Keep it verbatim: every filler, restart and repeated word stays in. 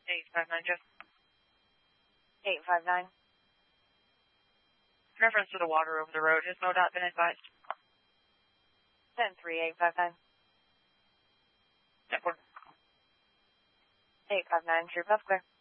eight five nine, Jeff. eight five nine. In reference to the water over the road, has MoDOT been advised? ten three, eight five nine. Network. eight five nine, True Puff Clear.